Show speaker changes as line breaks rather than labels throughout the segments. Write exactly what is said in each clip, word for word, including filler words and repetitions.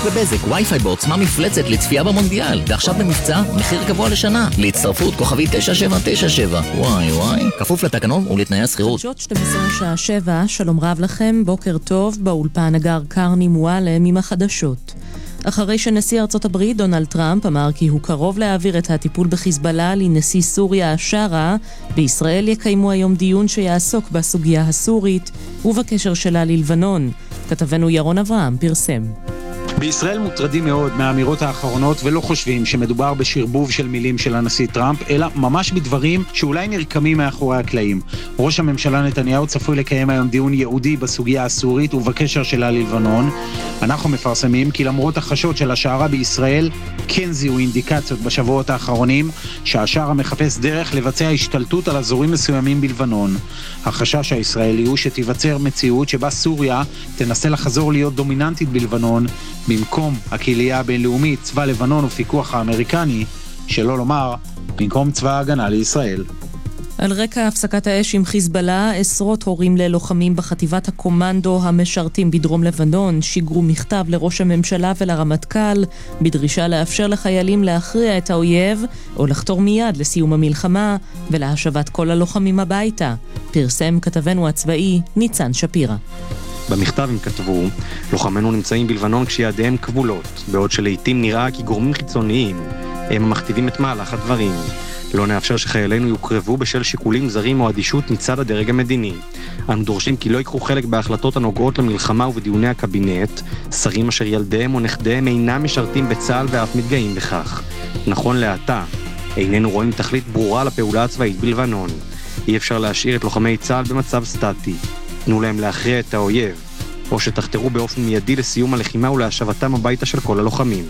רק בבזק, וי-פיי בעוצמה מפלצת לצפייה במונדיאל. ועכשיו במבצע, מחיר קבוע לשנה. להצטרפות כוכבי תשע שבע תשע שבע. וואי וואי. כפוף לתקנון ולתנאי השכירות.
חדשות שתים עשרה שעה שבע, שלום רב לכם, בוקר טוב, באולפן הגר קרני מועלם עם החדשות. אחרי שנשיא ארצות הברית דונלד טראמפ אמר כי הוא קרוב להעביר את הטיפול בחיזבאללה לנשיא סוריה השארה, בישראל יקיימו היום דיון שיעסוק בסוגיה הסורית ובקשר שלה ללבנון. כתבנו ירון אברהם פרסם.
בישראל מוטרדים מאוד מהאמירות האחרונות ולא חושבים שמדובר בשרבוב של מילים של הנשיא טראמפ, אלא ממש בדברים שאולי נרקמים מאחורי הקלעים. ראש הממשלה נתניהו צפוי לקיים היום דיון ייעודי בסוגיה הסורית ובקשר שלה ללבנון. אנחנו מפרסמים כי למרות החששות של השערה בישראל, כן זיהו אינדיקציות בשבועות האחרונים שהשערה מחפש דרך לבצע השתלטות על אזורים מסוימים בלבנון. החשש הישראלי הוא שתיווצר מציאות שבה סוריה תנסה לחזור להיות דומיננטית בלבנון, במקום הקהילייה הבינלאומית, צבא לבנון ופיקוח האמריקני, שלא לומר, במקום צבא ההגנה לישראל.
על רקע הפסקת האש עם חיזבאללה, עשרות הורים ללוחמים בחטיבת הקומנדו המשרתים בדרום לבנון שיגרו מכתב לראש הממשלה ולרמטכ"ל בדרישה לאפשר לחיילים להכריע את האויב או לחתור מיד לסיום המלחמה ולהשבת כל הלוחמים הביתה. פרסם כתבנו הצבאי ניצן שפירא.
במכתב הם כתבו, לוחמינו נמצאים בלבנון כשידיהם כבולות, בעוד שלעיתים נראה כי גורמים חיצוניים הם המכתיבים את מהלך הדברים. לא נאפשר שחיילינו יוקרבו בשל שיקולים זרים או אדישות מצד הדרג המדיני. אנו דורשים כי לא ייקחו חלק בהחלטות הנוגעות למלחמה ובדיוני הקבינט, שרים אשר ילדיהם או נכדיהם אינם משרתים בצה"ל ואף מתגאים בכך. נכון לעתה, איננו רואים תכלית ברורה לפעולה הצבאית בלבנון. אי אפשר להשאיר את לוחמי צה"ל במצב סטטי. תנו להם להכריע את האויב, או שתחתרו באופן מיידי לסיום הלחימה ולהשבתם הביתה של כל הלוחמים.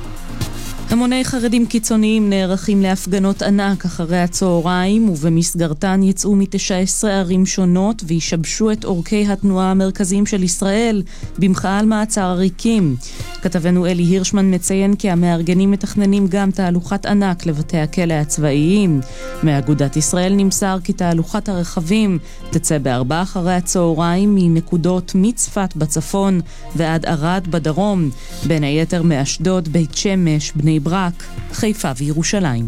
המוני חרדים קיצוניים נערכים להפגנות ענק אחרי הצהריים, ובמסגרתן יצאו מתשע עשרה ערים שונות וישבשו את אורכי התנועה המרכזיים של ישראל במחאה על מעצר עריקים. כתבנו אלי הירשמן מציין כי המארגנים מתכננים גם תהלוכת ענק לבתי הכלא הצבאיים. מאגודת ישראל נמסר כי תהלוכת הרכבים תצא בארבע אחרי הצהריים מנקודות מצפת בצפון ועד ערד בדרום, בין היתר מאשדוד, בית שמש, בני ברק, חיפה וירושלים.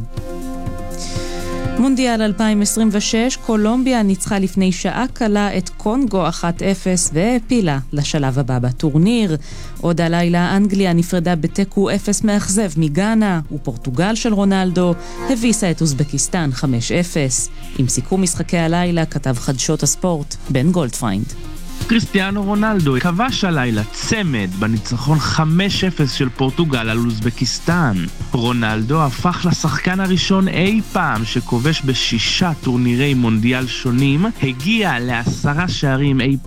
מונדיאל אלפיים עשרים ושש, קולומביה ניצחה לפני שעה קלה את קונגו אחת אפס והפילה לשלב הבא בטורניר. עוד הלילה אנגליה נפרדה בתיקו אפס מאכזב מגאנה, ופורטוגל של רונלדו הביסה את אוזבקיסטן חמש אפס. עם סיכום משחקי הלילה כתב חדשות הספורט בן גולדפריינד.
קריסטיאנו רונלדו כבש הלילה צמד בניצחון חמש אפס של פורטוגל על אוזבקיסטן. רונלדו הפך לשחקן הראשון אי פעם שכובש בשישה טורנירי מונדיאל שונים, הגיע לעשרה שערים אי